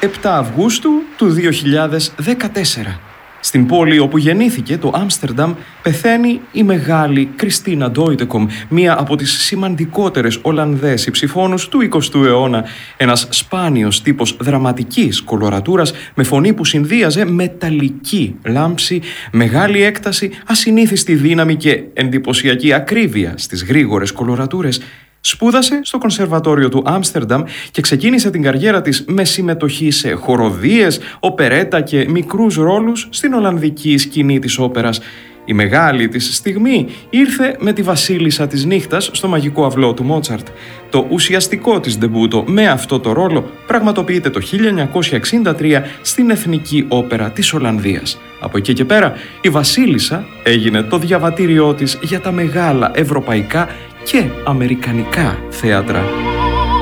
7 Αυγούστου του 2014. Στην πόλη όπου γεννήθηκε, το Άμστερνταμ, πεθαίνει η μεγάλη Κριστίνα Ντόιτεκομ, μία από τις σημαντικότερες Ολλανδές υψηφόνους του 20ου αιώνα. Ένας σπάνιος τύπος δραματικής κολορατούρας με φωνή που συνδύαζε μεταλλική λάμψη, μεγάλη έκταση, ασυνήθιστη δύναμη και εντυπωσιακή ακρίβεια στις γρήγορες κολορατούρες. Σπούδασε στο Κονσερβατόριο του Άμστερνταμ και ξεκίνησε την καριέρα της με συμμετοχή σε χοροδίες, οπερέτα και μικρούς ρόλους στην Ολλανδική σκηνή της όπερας. Η μεγάλη της στιγμή ήρθε με τη Βασίλισσα της Νύχτας στο Μαγικό Αυλό του Μότσαρτ. Το ουσιαστικό της ντεμπούτο με αυτό το ρόλο πραγματοποιείται το 1963 στην Εθνική Όπερα της Ολλανδίας. Από εκεί και πέρα, η Βασίλισσα έγινε το διαβατήριό της για τα μεγάλα ευρωπαϊκά και αμερικανικά θέατρα.